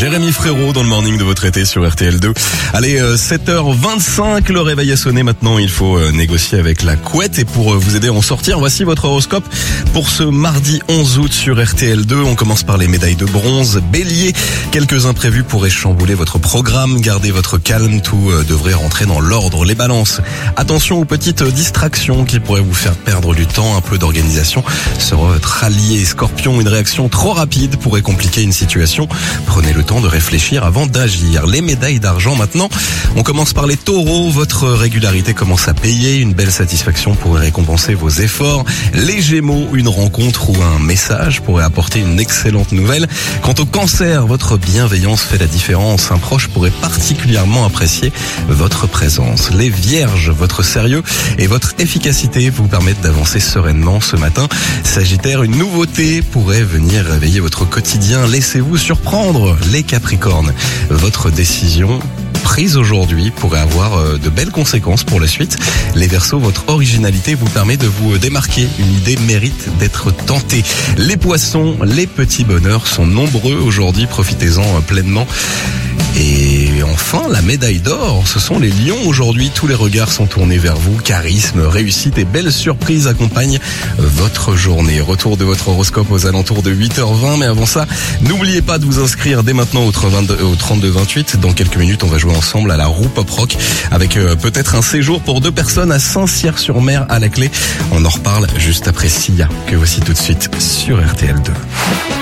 Jérémy Frérot dans le morning de votre été sur RTL2. Allez, 7h25, le réveil a sonné maintenant, il faut négocier avec la couette. Et pour vous aider à en sortir, voici votre horoscope pour ce mardi 11 août sur RTL2. On commence par les médailles de bronze. Bélier, quelques imprévus pourraient chambouler votre programme. Gardez votre calme, tout devrait rentrer dans l'ordre. Les balances, attention aux petites distractions qui pourraient vous faire perdre du temps. Un peu d'organisation sera votre allié. Scorpion, une réaction trop rapide pourrait compliquer une situation. Prenez le temps de réfléchir avant d'agir. Les médailles d'argent maintenant. On commence par les taureaux. Votre régularité commence à payer. Une belle satisfaction pourrait récompenser vos efforts. Les gémeaux, une rencontre ou un message pourrait apporter une excellente nouvelle. Quant au cancer, votre bienveillance fait la différence. Un proche pourrait particulièrement apprécier votre présence. Les vierges, votre sérieux et votre efficacité vous permettent d'avancer sereinement ce matin. Sagittaire, une nouveauté pourrait venir réveiller votre quotidien. Laissez-vous surprendre. Les capricornes, votre décision prise aujourd'hui pourrait avoir de belles conséquences pour la suite. Les Verseaux, votre originalité vous permet de vous démarquer. Une idée mérite d'être tentée. Les poissons, les petits bonheurs sont nombreux aujourd'hui. Profitez-en pleinement. Et enfin, la médaille d'or, ce sont les lions aujourd'hui. Tous les regards sont tournés vers vous. Charisme, réussite et belles surprises accompagnent votre journée. Retour de votre horoscope aux alentours de 8h20. Mais avant ça, n'oubliez pas de vous inscrire dès maintenant au 32-28. Dans quelques minutes, on va jouer ensemble à la roue pop rock avec peut-être un séjour pour 2 personnes à Saint-Cyr-sur-Mer à la clé. On en reparle juste après Sia, que voici tout de suite sur RTL2.